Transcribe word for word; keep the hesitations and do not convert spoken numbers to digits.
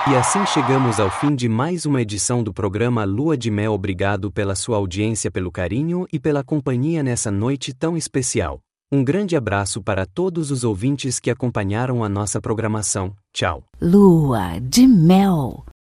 E assim chegamos ao fim de mais uma edição do programa Lua de Mel. Obrigado pela sua audiência, pelo carinho e pela companhia nessa noite tão especial. Um grande abraço para todos os ouvintes que acompanharam a nossa programação. Tchau. Lua de Mel.